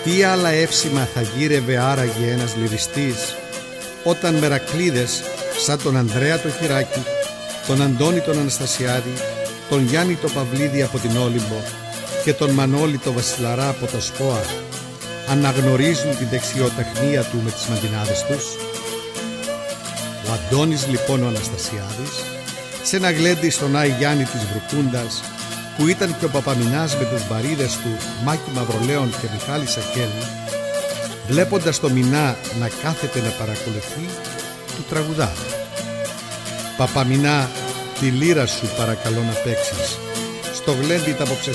Τι άλλα εύσημα θα γύρευε άραγε ένας λυριστής, όταν μερακλείδες σαν τον Ανδρέα το Χειράκη, τον Αντώνη τον Αναστασιάδη, τον Γιάννη το Παυλίδη από την Όλυμπο και τον Μανώλη το Βασιλαρά από το Σπόα αναγνωρίζουν την δεξιοτεχνία του με τις μαντινάδες τους. Ο Αντώνης λοιπόν ο Αναστασιάδης, σε ένα γλέντι στον Άη Γιάννη της Βρουκούντας, που ήταν και ο Παπαμινάς με τους βαρύδες του Μάκη Μαυρολέων και Μιχάλη Σακέλη, βλέποντας το Μινά να κάθεται να παρακολουθεί, του τραγουδά: «Παπαμινά, τη λύρα σου παρακαλώ να παίξεις, στο γλέντι τα απόψε